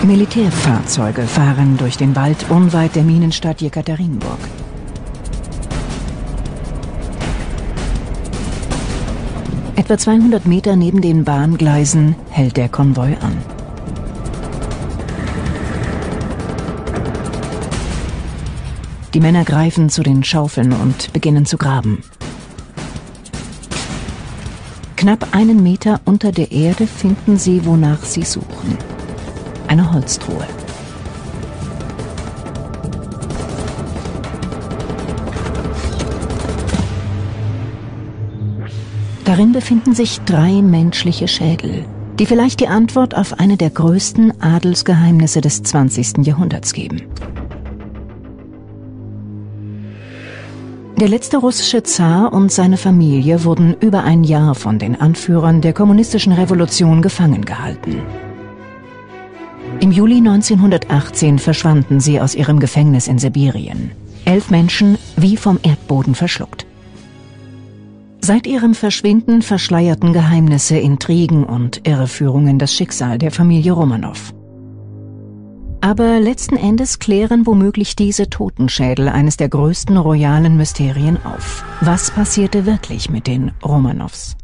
Militärfahrzeuge fahren durch den Wald unweit der Minenstadt Jekaterinburg. Etwa 200 Meter neben den Bahngleisen hält der Konvoi an. Die Männer greifen zu den Schaufeln und beginnen zu graben. Knapp 1 Meter unter der Erde finden sie, wonach sie suchen. Eine Holztruhe. Darin befinden sich 3 menschliche Schädel, die vielleicht die Antwort auf eine der größten Adelsgeheimnisse des 20. Jahrhunderts geben. Der letzte russische Zar und seine Familie wurden über ein Jahr von den Anführern der kommunistischen Revolution gefangen gehalten. Im Juli 1918 verschwanden sie aus ihrem Gefängnis in Sibirien. 11 Menschen wie vom Erdboden verschluckt. Seit ihrem Verschwinden verschleierten Geheimnisse, Intrigen und Irreführungen das Schicksal der Familie Romanow. Aber letzten Endes klären womöglich diese Totenschädel eines der größten royalen Mysterien auf. Was passierte wirklich mit den Romanows?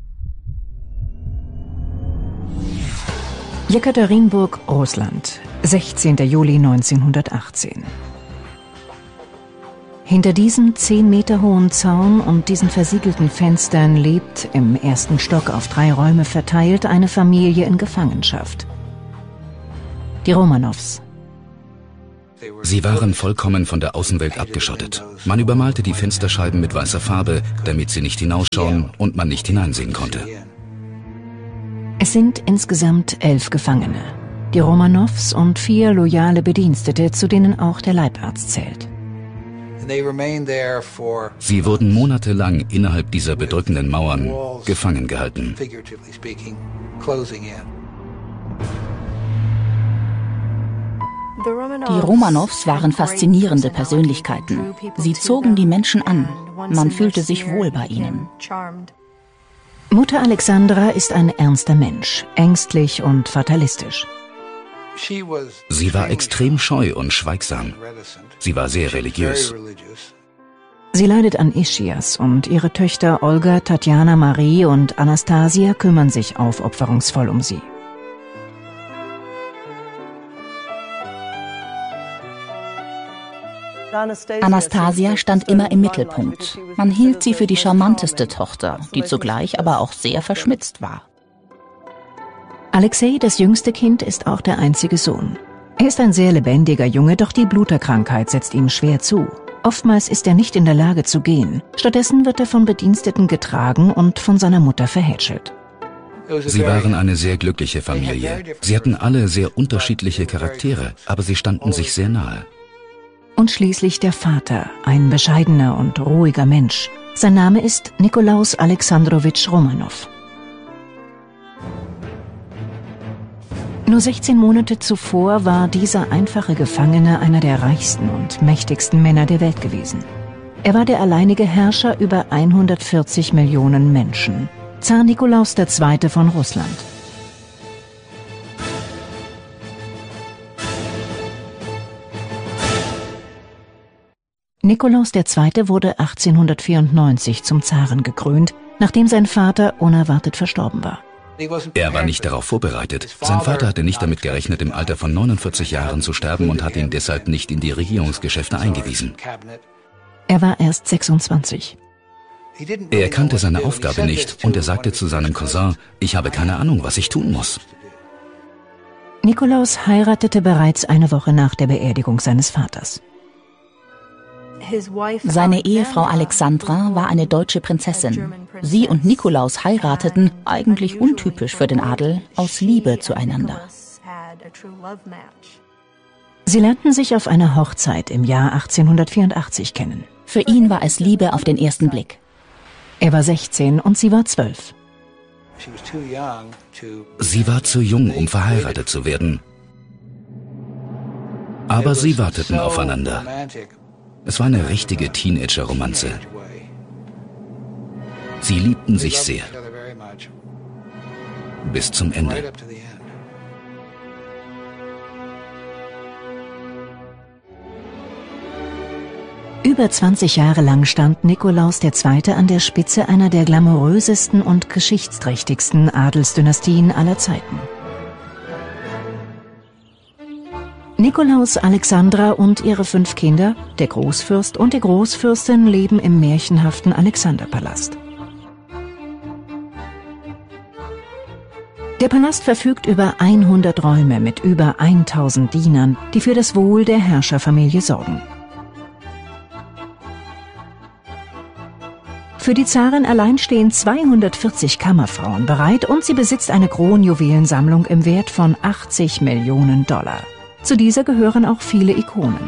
Jekaterinburg, Russland, 16. Juli 1918. Hinter diesem 10 Meter hohen Zaun und diesen versiegelten Fenstern lebt, im 1. Stock auf 3 Räume verteilt, eine Familie in Gefangenschaft. Die Romanows. Sie waren vollkommen von der Außenwelt abgeschottet. Man übermalte die Fensterscheiben mit weißer Farbe, damit sie nicht hinausschauen und man nicht hineinsehen konnte. Es sind insgesamt 11 Gefangene. Die Romanows und 4 loyale Bedienstete, zu denen auch der Leibarzt zählt. Sie wurden monatelang innerhalb dieser bedrückenden Mauern gefangen gehalten. Die Romanows waren faszinierende Persönlichkeiten. Sie zogen die Menschen an. Man fühlte sich wohl bei ihnen. Mutter Alexandra ist ein ernster Mensch, ängstlich und fatalistisch. Sie war extrem scheu und schweigsam. Sie war sehr religiös. Sie leidet an Ischias und ihre Töchter Olga, Tatjana, Marie und Anastasia kümmern sich aufopferungsvoll um sie. Anastasia stand immer im Mittelpunkt. Man hielt sie für die charmanteste Tochter, die zugleich aber auch sehr verschmitzt war. Alexei, das jüngste Kind, ist auch der einzige Sohn. Er ist ein sehr lebendiger Junge, doch die Bluterkrankheit setzt ihm schwer zu. Oftmals ist er nicht in der Lage zu gehen. Stattdessen wird er von Bediensteten getragen und von seiner Mutter verhätschelt. Sie waren eine sehr glückliche Familie. Sie hatten alle sehr unterschiedliche Charaktere, aber sie standen sich sehr nahe. Und schließlich der Vater, ein bescheidener und ruhiger Mensch. Sein Name ist Nikolaus Alexandrowitsch Romanow. Nur 16 Monate zuvor war dieser einfache Gefangene einer der reichsten und mächtigsten Männer der Welt gewesen. Er war der alleinige Herrscher über 140 Millionen Menschen. Zar Nikolaus II. Von Russland. Nikolaus II. Wurde 1894 zum Zaren gekrönt, nachdem sein Vater unerwartet verstorben war. Er war nicht darauf vorbereitet. Sein Vater hatte nicht damit gerechnet, im Alter von 49 Jahren zu sterben und hat ihn deshalb nicht in die Regierungsgeschäfte eingewiesen. Er war erst 26. Er kannte seine Aufgabe nicht und er sagte zu seinem Cousin, ich habe keine Ahnung, was ich tun muss. Nikolaus heiratete bereits eine Woche nach der Beerdigung seines Vaters. Seine Ehefrau Alexandra war eine deutsche Prinzessin. Sie und Nikolaus heirateten, eigentlich untypisch für den Adel, aus Liebe zueinander. Sie lernten sich auf einer Hochzeit im Jahr 1884 kennen. Für ihn war es Liebe auf den ersten Blick. Er war 16 und sie war 12. Sie war zu jung, um verheiratet zu werden. Aber sie warteten aufeinander. Es war eine richtige Teenager-Romanze. Sie liebten sich sehr. Bis zum Ende. Über 20 Jahre lang stand Nikolaus II. An der Spitze einer der glamourösesten und geschichtsträchtigsten Adelsdynastien aller Zeiten. Nikolaus, Alexandra und ihre 5 Kinder, der Großfürst und die Großfürstin, leben im märchenhaften Alexanderpalast. Der Palast verfügt über 100 Räume mit über 1000 Dienern, die für das Wohl der Herrscherfamilie sorgen. Für die Zarin allein stehen 240 Kammerfrauen bereit und sie besitzt eine Kronjuwelensammlung im Wert von 80 Millionen $. Zu dieser gehören auch viele Ikonen.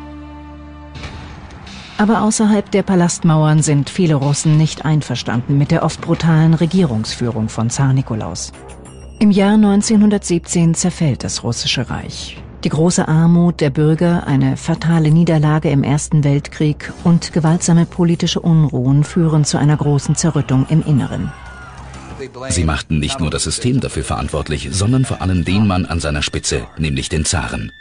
Aber außerhalb der Palastmauern sind viele Russen nicht einverstanden mit der oft brutalen Regierungsführung von Zar Nikolaus. Im Jahr 1917 zerfällt das Russische Reich. Die große Armut der Bürger, eine fatale Niederlage im Ersten Weltkrieg und gewaltsame politische Unruhen führen zu einer großen Zerrüttung im Inneren. Sie machten nicht nur das System dafür verantwortlich, sondern vor allem den Mann an seiner Spitze, nämlich den Zaren.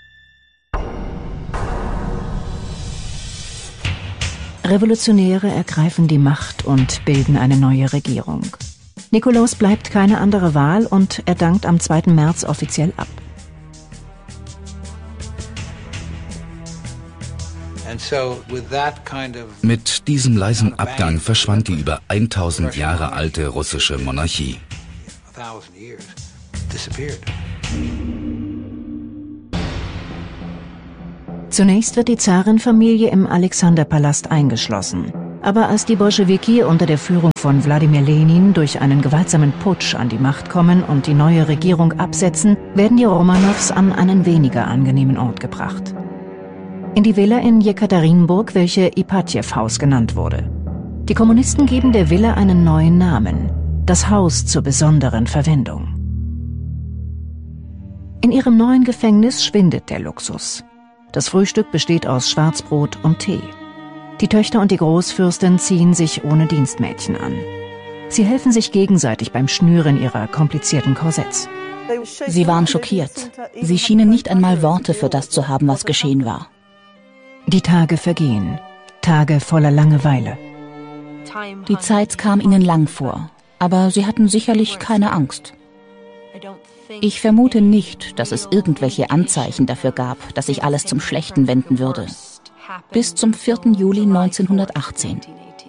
Revolutionäre ergreifen die Macht und bilden eine neue Regierung. Nikolaus bleibt keine andere Wahl und er dankt am 2. März offiziell ab. Mit diesem leisen Abgang verschwand die über 1000 Jahre alte russische Monarchie. Zunächst wird die Zarenfamilie im Alexanderpalast eingeschlossen. Aber als die Bolschewiki unter der Führung von Wladimir Lenin durch einen gewaltsamen Putsch an die Macht kommen und die neue Regierung absetzen, werden die Romanows an einen weniger angenehmen Ort gebracht. In die Villa in Jekaterinburg, welche Ipatjew-Haus genannt wurde. Die Kommunisten geben der Villa einen neuen Namen: das Haus zur besonderen Verwendung. In ihrem neuen Gefängnis schwindet der Luxus. Das Frühstück besteht aus Schwarzbrot und Tee. Die Töchter und die Großfürstin ziehen sich ohne Dienstmädchen an. Sie helfen sich gegenseitig beim Schnüren ihrer komplizierten Korsetts. Sie waren schockiert. Sie schienen nicht einmal Worte für das zu haben, was geschehen war. Die Tage vergehen, Tage voller Langeweile. Die Zeit kam ihnen lang vor, aber sie hatten sicherlich keine Angst. Ich vermute nicht, dass es irgendwelche Anzeichen dafür gab, dass sich alles zum Schlechten wenden würde. Bis zum 4. Juli 1918.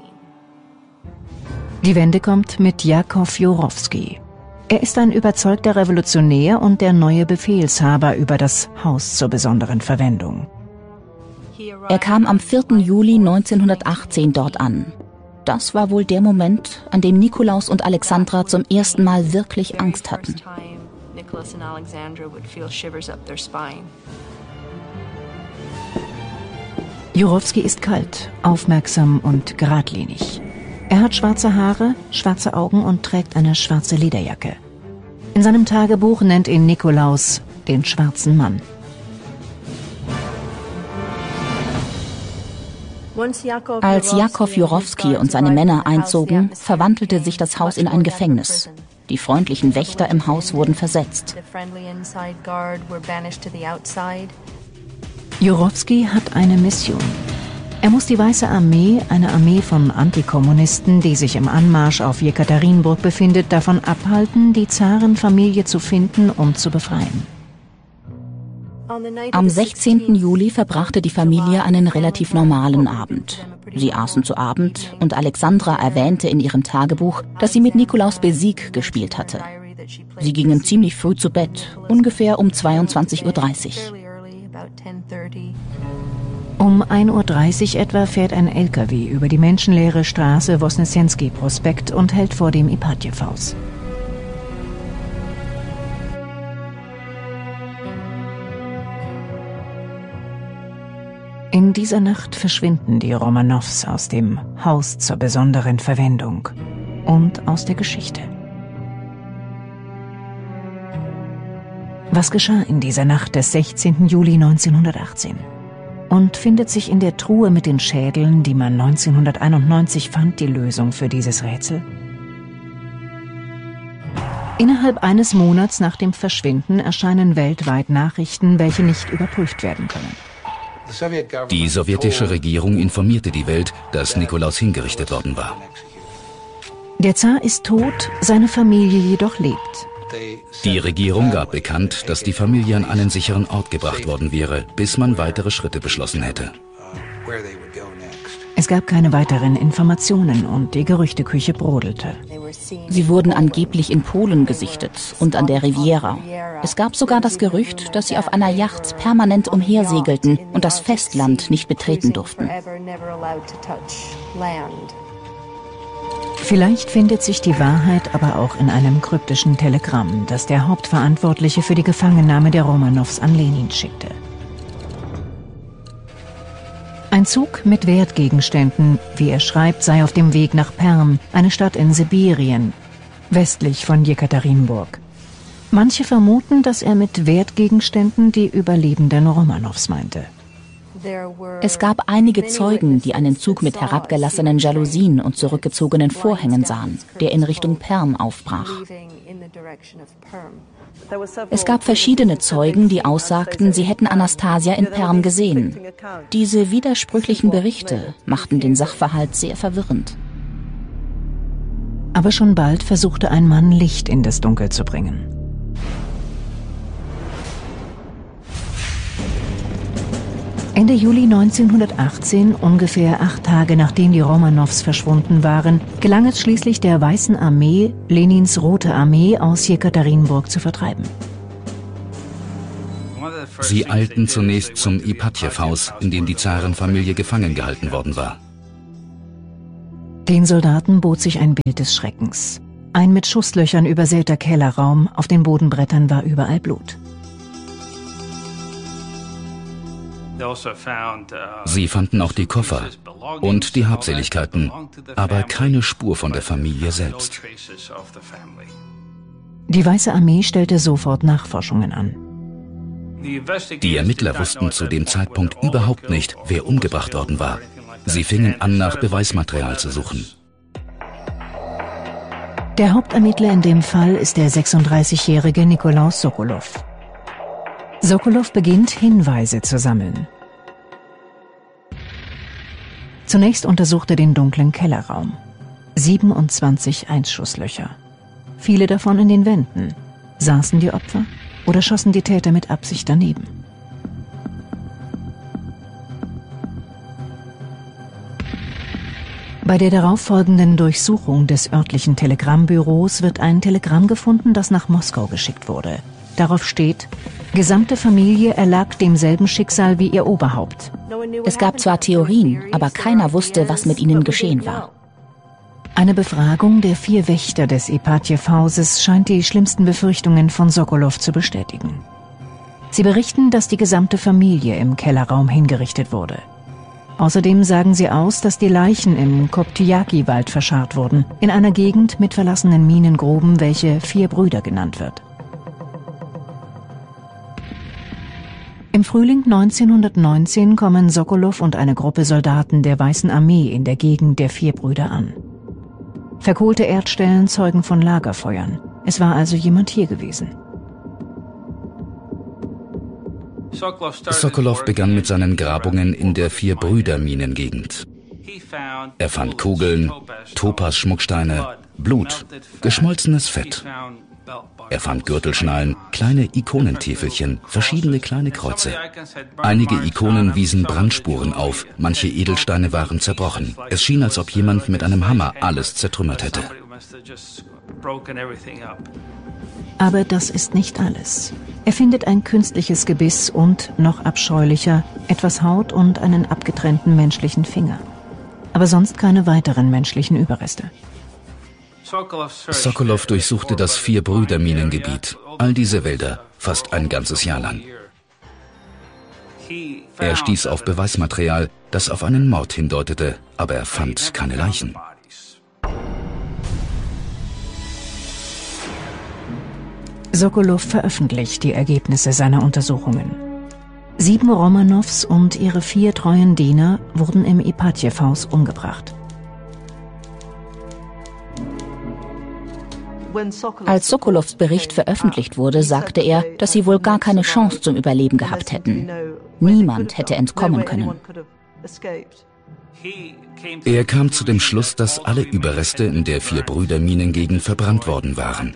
Die Wende kommt mit Jakow Jurowski. Er ist ein überzeugter Revolutionär und der neue Befehlshaber über das Haus zur besonderen Verwendung. Er kam am 4. Juli 1918 dort an. Das war wohl der Moment, an dem Nikolaus und Alexandra zum ersten Mal wirklich Angst hatten. Jurowski ist kalt, aufmerksam und geradlinig. Er hat schwarze Haare, schwarze Augen und trägt eine schwarze Lederjacke. In seinem Tagebuch nennt ihn Nikolaus den schwarzen Mann. Als Jakow Jurowski und seine Männer einzogen, verwandelte sich das Haus in ein Gefängnis. Die freundlichen Wächter im Haus wurden versetzt. Jurowski hat eine Mission. Er muss die Weiße Armee, eine Armee von Antikommunisten, die sich im Anmarsch auf Jekaterinburg befindet, davon abhalten, die Zarenfamilie zu finden und zu befreien. Am 16. Juli verbrachte die Familie einen relativ normalen Abend. Sie aßen zu Abend und Alexandra erwähnte in ihrem Tagebuch, dass sie mit Nikolaus Besik gespielt hatte. Sie gingen ziemlich früh zu Bett, ungefähr um 22:30 Uhr. Um 1:30 Uhr etwa fährt ein LKW über die menschenleere Straße Wosnessenski-Prospekt und hält vor dem Ipatjew-Haus. In dieser Nacht verschwinden die Romanows aus dem Haus zur besonderen Verwendung und aus der Geschichte. Was geschah in dieser Nacht des 16. Juli 1918? Und findet sich in der Truhe mit den Schädeln, die man 1991 fand, die Lösung für dieses Rätsel? Innerhalb eines Monats nach dem Verschwinden erscheinen weltweit Nachrichten, welche nicht überprüft werden können. Die sowjetische Regierung informierte die Welt, dass Nikolaus hingerichtet worden war. Der Zar ist tot, seine Familie jedoch lebt. Die Regierung gab bekannt, dass die Familie an einen sicheren Ort gebracht worden wäre, bis man weitere Schritte beschlossen hätte. Es gab keine weiteren Informationen und die Gerüchteküche brodelte. Sie wurden angeblich in Polen gesichtet und an der Riviera. Es gab sogar das Gerücht, dass sie auf einer Yacht permanent umhersegelten und das Festland nicht betreten durften. Vielleicht findet sich die Wahrheit aber auch in einem kryptischen Telegramm, das der Hauptverantwortliche für die Gefangennahme der Romanows an Lenin schickte. Ein Zug mit Wertgegenständen, wie er schreibt, sei auf dem Weg nach Perm, eine Stadt in Sibirien, westlich von Jekaterinburg. Manche vermuten, dass er mit Wertgegenständen die überlebenden Romanows meinte. Es gab einige Zeugen, die einen Zug mit herabgelassenen Jalousien und zurückgezogenen Vorhängen sahen, der in Richtung Perm aufbrach. Es gab verschiedene Zeugen, die aussagten, sie hätten Anastasia in Perm gesehen. Diese widersprüchlichen Berichte machten den Sachverhalt sehr verwirrend. Aber schon bald versuchte ein Mann, Licht in das Dunkel zu bringen. Ende Juli 1918, ungefähr 8 Tage nachdem die Romanows verschwunden waren, gelang es schließlich der Weißen Armee, Lenins Rote Armee, aus Jekaterinburg zu vertreiben. Sie eilten zunächst zum Ipatjew-Haus, in dem die Zarenfamilie gefangen gehalten worden war. Den Soldaten bot sich ein Bild des Schreckens. Ein mit Schusslöchern übersäter Kellerraum, auf den Bodenbrettern war überall Blut. Sie fanden auch die Koffer und die Habseligkeiten, aber keine Spur von der Familie selbst. Die Weiße Armee stellte sofort Nachforschungen an. Die Ermittler wussten zu dem Zeitpunkt überhaupt nicht, wer umgebracht worden war. Sie fingen an, nach Beweismaterial zu suchen. Der Hauptermittler in dem Fall ist der 36-jährige Nikolaus Sokolow. Sokolow beginnt, Hinweise zu sammeln. Zunächst untersucht er den dunklen Kellerraum. 27 Einschusslöcher. Viele davon in den Wänden. Saßen die Opfer oder schossen die Täter mit Absicht daneben? Bei der darauffolgenden Durchsuchung des örtlichen Telegrammbüros wird ein Telegramm gefunden, das nach Moskau geschickt wurde. Darauf steht: Gesamte Familie erlag demselben Schicksal wie ihr Oberhaupt. Es gab zwar Theorien, aber keiner wusste, was mit ihnen geschehen war. Eine Befragung der 4 Wächter des Ipatjew-Hauses scheint die schlimmsten Befürchtungen von Sokolow zu bestätigen. Sie berichten, dass die gesamte Familie im Kellerraum hingerichtet wurde. Außerdem sagen sie aus, dass die Leichen im Koptyaki-Wald verscharrt wurden, in einer Gegend mit verlassenen Minengruben, welche 4 Brüder genannt wird. Im Frühling 1919 kommen Sokolow und eine Gruppe Soldaten der Weißen Armee in der Gegend der 4 Brüder an. Verkohlte Erdstellen zeugen von Lagerfeuern. Es war also jemand hier gewesen. Sokolow begann mit seinen Grabungen in der 4-Brüder-Minengegend. Er fand Kugeln, Topas-Schmucksteine, Blut, geschmolzenes Fett. Er fand Gürtelschnallen, kleine Ikonentäfelchen, verschiedene kleine Kreuze. Einige Ikonen wiesen Brandspuren auf, manche Edelsteine waren zerbrochen. Es schien, als ob jemand mit einem Hammer alles zertrümmert hätte. Aber das ist nicht alles. Er findet ein künstliches Gebiss und, noch abscheulicher, etwas Haut und einen abgetrennten menschlichen Finger. Aber sonst keine weiteren menschlichen Überreste. Sokolow durchsuchte das 4-Brüder-Minengebiet, all diese Wälder, fast ein ganzes Jahr lang. Er stieß auf Beweismaterial, das auf einen Mord hindeutete, aber er fand keine Leichen. Sokolow veröffentlicht die Ergebnisse seiner Untersuchungen. 7 Romanows und ihre 4 treuen Diener wurden im Ipatjew-Haus umgebracht. Als Sokolows Bericht veröffentlicht wurde, sagte er, dass sie wohl gar keine Chance zum Überleben gehabt hätten. Niemand hätte entkommen können. Er kam zu dem Schluss, dass alle Überreste in der Vier-Brüder-Minengegend verbrannt worden waren.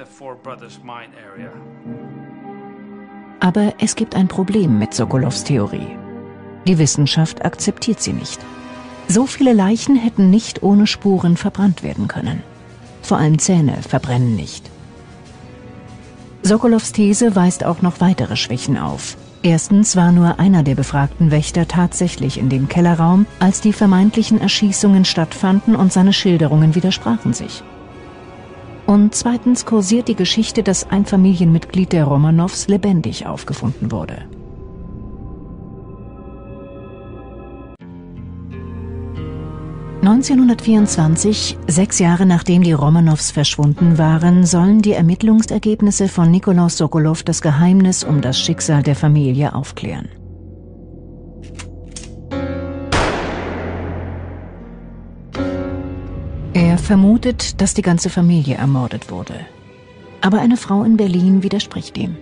Aber es gibt ein Problem mit Sokolows Theorie. Die Wissenschaft akzeptiert sie nicht. So viele Leichen hätten nicht ohne Spuren verbrannt werden können. Vor allem Zähne verbrennen nicht. Sokolows These weist auch noch weitere Schwächen auf. Erstens war nur einer der befragten Wächter tatsächlich in dem Kellerraum, als die vermeintlichen Erschießungen stattfanden, und seine Schilderungen widersprachen sich. Und zweitens kursiert die Geschichte, dass ein Familienmitglied der Romanows lebendig aufgefunden wurde. (1924), 6 Jahre nachdem die Romanows verschwunden waren, sollen die Ermittlungsergebnisse von Nikolaus Sokolow das Geheimnis um das Schicksal der Familie aufklären. Er vermutet, dass die ganze Familie ermordet wurde. Aber eine Frau in Berlin widerspricht ihm.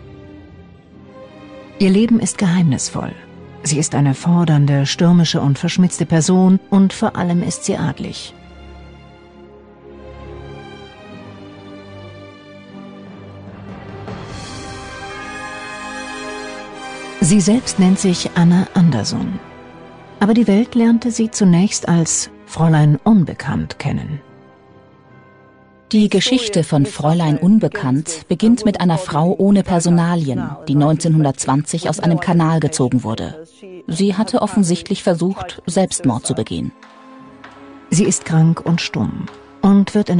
Ihr Leben ist geheimnisvoll. Sie ist eine fordernde, stürmische und verschmitzte Person, und vor allem ist sie adlig. Sie selbst nennt sich Anna Anderson. Aber die Welt lernte sie zunächst als Fräulein Unbekannt kennen. Die Geschichte von Fräulein Unbekannt beginnt mit einer Frau ohne Personalien, die 1920 aus einem Kanal gezogen wurde. Sie hatte offensichtlich versucht, Selbstmord zu begehen. Sie ist krank und stumm und wird in